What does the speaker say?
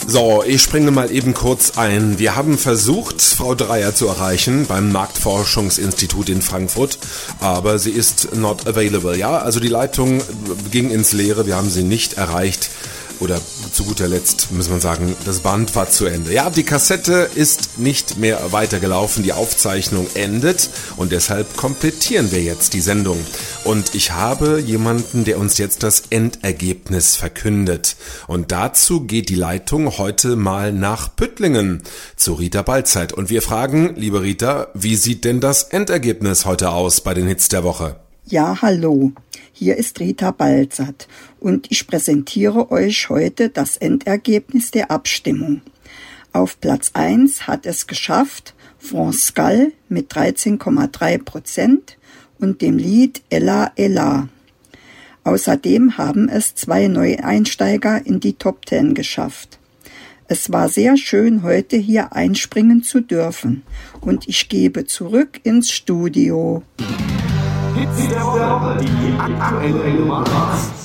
So, ich springe mal eben kurz ein. Wir haben versucht, Frau Dreyer zu erreichen beim Marktforschungsinstitut in Frankfurt, aber sie ist not available. Ja, also die Leitung ging ins Leere, wir haben sie nicht erreicht. Oder zu guter Letzt muss man sagen, das Band war zu Ende. Ja, die Kassette ist nicht mehr weitergelaufen, die Aufzeichnung endet und deshalb komplettieren wir jetzt die Sendung. Und ich habe jemanden, der uns jetzt das Endergebnis verkündet. Und dazu geht die Leitung heute mal nach Püttlingen zu Rita Balzeit. Und wir fragen, liebe Rita, wie sieht denn das Endergebnis heute aus bei den Hits der Woche? Ja, hallo, hier ist Rita Balzert und ich präsentiere euch heute das Endergebnis der Abstimmung. Auf Platz 1 hat es geschafft France Gall mit 13,3% und dem Lied Ella Ella. Außerdem haben es 2 Neueinsteiger in die Top 10 geschafft. Es war sehr schön, heute hier einspringen zu dürfen und ich gebe zurück ins Studio. Hits der Woche, die aktuelle Nummer 1.